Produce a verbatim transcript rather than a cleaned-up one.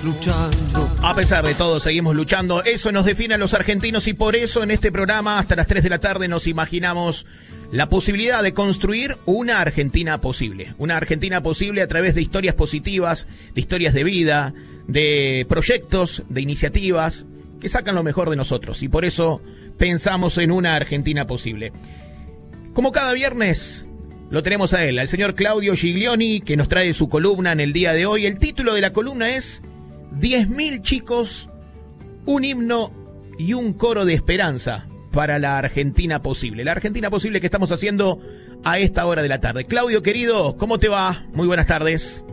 seguimos luchando. A pesar de todo, seguimos luchando. Eso nos define a los argentinos y por eso en este programa, hasta las tres de la tarde, nos imaginamos la posibilidad de construir una Argentina posible. Una Argentina posible a través de historias positivas, de historias de vida, de proyectos, de iniciativas que sacan lo mejor de nosotros. Y por eso pensamos en una Argentina posible. Como cada viernes, lo tenemos a él, al señor Claudio Giglioni, que nos trae su columna en el día de hoy. El título de la columna es diez mil chicos, un himno y un coro de esperanza para la Argentina posible. La Argentina posible que estamos haciendo a esta hora de la tarde. Claudio, querido, ¿cómo te va? Muy buenas tardes.